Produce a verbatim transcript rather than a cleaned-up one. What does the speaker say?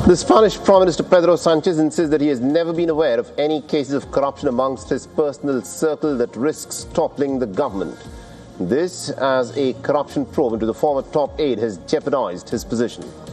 The Spanish Prime Minister Pedro Sanchez insists that he has never been aware of any cases of corruption amongst his personal circle that risks toppling the government. This as a corruption probe into the former top aide has jeopardized his position.